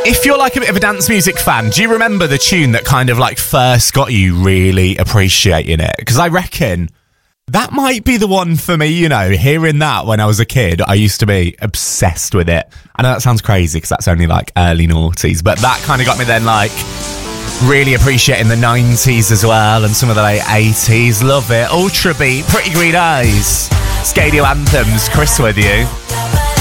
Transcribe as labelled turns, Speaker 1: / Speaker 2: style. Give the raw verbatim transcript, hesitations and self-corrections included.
Speaker 1: If you're like a bit of a dance music fan, do you remember the tune that kind of like first got you really appreciating it? Because I reckon that might be the one for me, you know, hearing that when I was a kid, I used to be obsessed with it. I know that sounds crazy because that's only like early noughties, but that kind of got me then like really appreciating the nineties as well and some of the late eighties. Love it. Ultra Beat, Pretty Green Eyes, Scadio Anthems, Chris with you.